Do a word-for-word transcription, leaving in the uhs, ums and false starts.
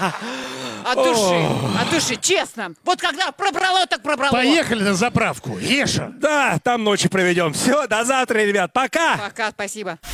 От души, от души, честно. Вот когда пробрало, так пробрало. Поехали на заправку. Еша. Да, там ночи проведем. Все, до завтра, ребят. Пока. Пока, спасибо.